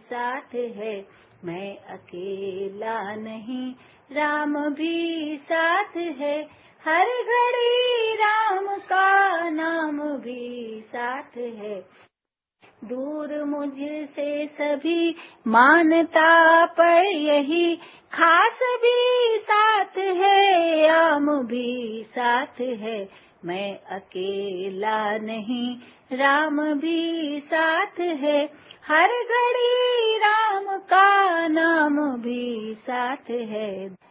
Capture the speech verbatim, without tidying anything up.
साथ है, मैं अकेला नहीं, राम भी साथ है। हर घड़ी राम का नाम भी साथ है। दूर मुझसे सभी मानता पर यही खास भी साथ है, आम भी साथ है। मैं अकेला नहीं, राम भी साथ है। हर घड़ी राम का नाम भी साथ है।